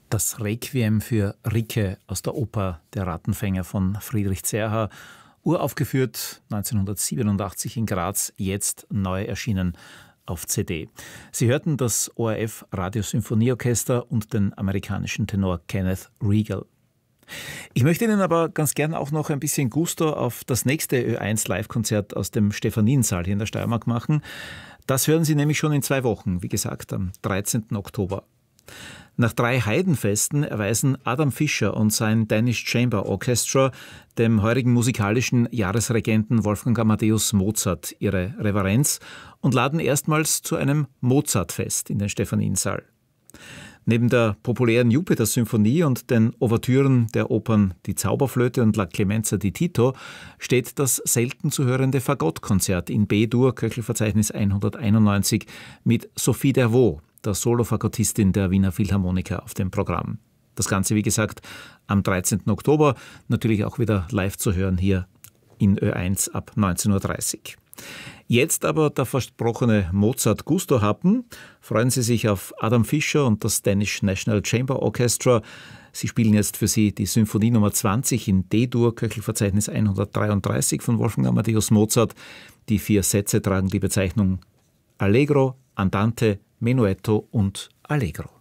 Das Requiem für Ricke aus der Oper Der Rattenfänger von Friedrich Zerha, uraufgeführt 1987 in Graz, jetzt neu erschienen auf CD. Sie hörten das ORF Radiosymphonieorchester und den amerikanischen Tenor Kenneth Regal. Ich möchte Ihnen aber ganz gern auch noch ein bisschen Gusto auf das nächste Ö1 Live-Konzert aus dem Stephaniensaal hier in der Steiermark machen. Das hören Sie nämlich schon in 2 Wochen, wie gesagt, am 13. Oktober. Nach 3 Heidenfesten erweisen Adam Fischer und sein Danish Chamber Orchestra dem heurigen musikalischen Jahresregenten Wolfgang Amadeus Mozart ihre Reverenz und laden erstmals zu einem Mozartfest in den Stephaniensaal. Neben der populären Jupiter-Symphonie und den Ouvertüren der Opern Die Zauberflöte und La Clemenza di Tito steht das selten zu hörende Fagottkonzert in B-Dur, Köchelverzeichnis 191, mit Sophie Dervaux, der Solofagottistin der Wiener Philharmoniker, auf dem Programm. Das Ganze, wie gesagt, am 13. Oktober, natürlich auch wieder live zu hören hier in Ö1 ab 19.30 Uhr. Jetzt aber der versprochene Mozart-Gusto-Happen. Freuen Sie sich auf Adam Fischer und das Danish National Chamber Orchestra. Sie spielen jetzt für Sie die Symphonie Nummer 20 in D-Dur, Köchelverzeichnis 133 von Wolfgang Amadeus Mozart. Die 4 Sätze tragen die Bezeichnung Allegro, Andante, Menuetto und Allegro.